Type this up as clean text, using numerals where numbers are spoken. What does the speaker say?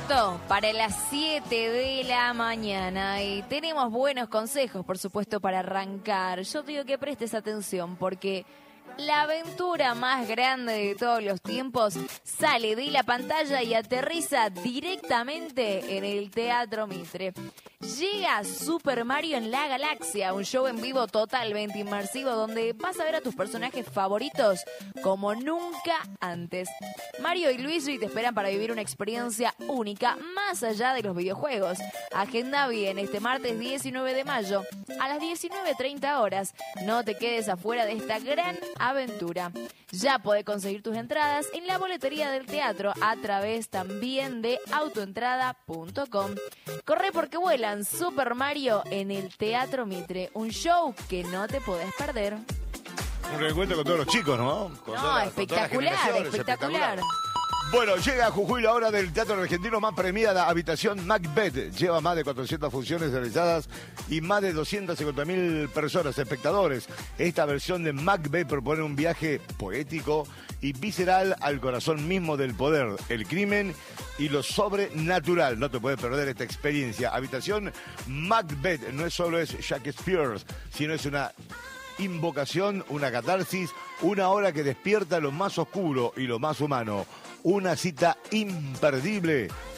minuto para las 7 de la mañana y tenemos buenos consejos, por supuesto, para arrancar. Yo te digo que prestes atención porque la aventura más grande de todos los tiempos sale de la pantalla y aterriza directamente en el Teatro Mitre. Llega Super Mario en la Galaxia, un show en vivo totalmente inmersivo donde vas a ver a tus personajes favoritos como nunca antes. Mario y Luigi te esperan para vivir una experiencia única más allá de los videojuegos. Agenda bien este martes 19 de mayo a las 19:30 horas. No te quedes afuera de esta gran aventura. Ya podés conseguir tus entradas en la boletería del teatro a través también de autoentrada.com. Corre porque vuelan Super Mario en el Teatro Mitre, un show que no te podés perder. Un reencuentro con todos los chicos, ¿no? Espectacular, espectacular. Bueno, llega a Jujuy la hora del teatro argentino más premiada, Habitación Macbeth. Lleva más de 400 funciones realizadas y más de 250.000 personas, espectadores. Esta versión de Macbeth propone un viaje poético y visceral al corazón mismo del poder, el crimen y lo sobrenatural. No te puedes perder esta experiencia. Habitación Macbeth no es solo Shakespeare, sino es una invocación, una catarsis, una hora que despierta lo más oscuro y lo más humano. Una cita imperdible